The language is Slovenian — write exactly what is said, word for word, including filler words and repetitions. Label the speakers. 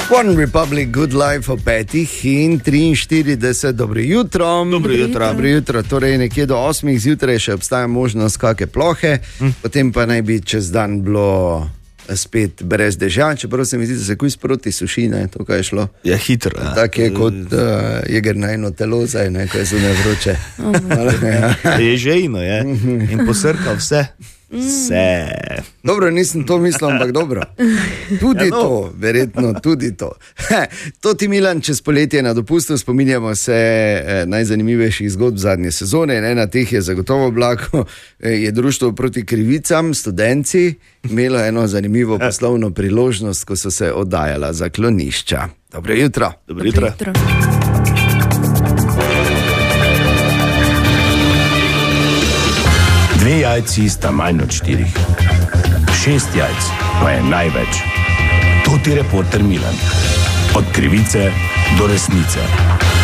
Speaker 1: One Republic, Good Life o petih in triinštirideset, dobro jutro.
Speaker 2: Dobro jutro.
Speaker 1: Dobro jutro, torej nekje do osmih zjutraj še obstaja možnost kakšne plohe, hm. potem pa naj bi čez dan bilo spet brez dežja, čeprav se mi zdi, da se kuj sproti suši, ne, to kaj je šlo.
Speaker 2: Je hitro. Ja.
Speaker 1: Tako je kot uh, jeger na eno telo zdaj, ne, ko je zunaj vroče.
Speaker 2: Je žejno, je. In posrka vse. Vse.
Speaker 1: Dobro, nisem to mislil, ampak dobro. Tudi ja, no. to, verjetno tudi to. To ti Milan, čez poletje na dopustu, spominjamo se eh, najzanimivejših zgodb zadnje sezone. In ena teh je zagotovo blako, eh, je društvo proti krivicam, študenci, imelo eno zanimivo poslovno priložnost, ko so se oddajala za klonišča. Dobro jutro.
Speaker 2: Dobro jutro. Dobro jutro.
Speaker 3: Dve jajci sta manj od štirih. Šest jajc pa je največ. To ti reporter Milan. Od krivice do resnice.